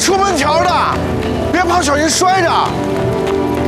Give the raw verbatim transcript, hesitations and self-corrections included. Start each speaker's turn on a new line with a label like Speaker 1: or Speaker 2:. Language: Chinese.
Speaker 1: 出门条的，别跑，小心摔着。